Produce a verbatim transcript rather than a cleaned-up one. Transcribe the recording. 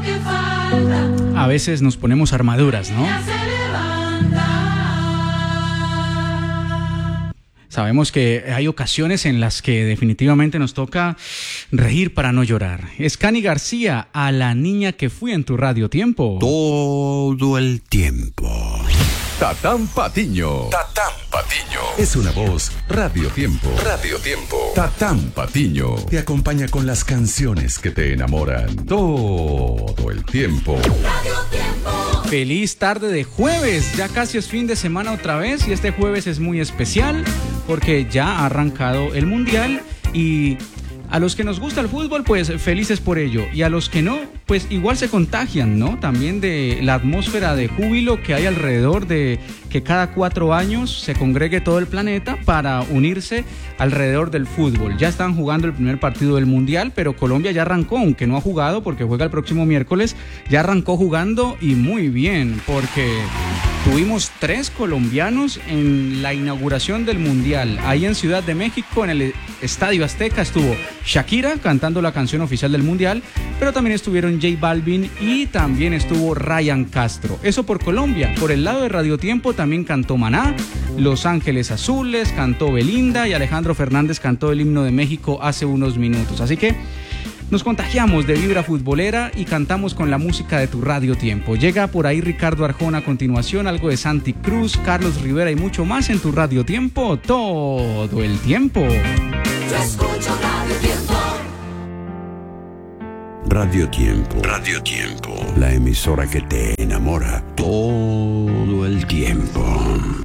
A veces nos ponemos armaduras, ¿no? Sabemos que hay ocasiones en las que definitivamente nos toca reír para no llorar. Es Cani García, A la niña que fui en tu radio tiempo. Todo el tiempo. Tatán Patiño. Tatán Patiño. Es una voz Radio Tiempo. Radio Tiempo. Tatán Patiño. Te acompaña con las canciones que te enamoran. Todo el tiempo. Radio Tiempo. Feliz tarde de jueves. Ya casi es fin de semana otra vez y este jueves es muy especial porque ya ha arrancado el Mundial y a los que nos gusta el fútbol, pues felices por ello. Y a los que no, pues igual se contagian, ¿no? También de la atmósfera de júbilo que hay alrededor de que cada cuatro años se congregue todo el planeta para unirse alrededor del fútbol. Ya están jugando el primer partido del Mundial, pero Colombia ya arrancó, aunque no ha jugado porque juega el próximo miércoles. Ya arrancó jugando y muy bien, porque tuvimos tres colombianos en la inauguración del Mundial. Ahí en Ciudad de México, en el Estadio Azteca, estuvo Shakira cantando la canción oficial del Mundial, pero también estuvieron J Balvin y también estuvo Ryan Castro. Eso por Colombia. Por el lado de Radio Tiempo también cantó Maná, Los Ángeles Azules, cantó Belinda y Alejandro Fernández cantó el himno de México hace unos minutos. Así que nos contagiamos de vibra futbolera y cantamos con la música de tu Radio Tiempo. Llega por ahí Ricardo Arjona a continuación, algo de Santi Cruz, Carlos Rivera y mucho más en tu Radio Tiempo todo el tiempo. Yo escucho Radio Tiempo. Radio Tiempo. Radio Tiempo. La emisora que te enamora todo el tiempo.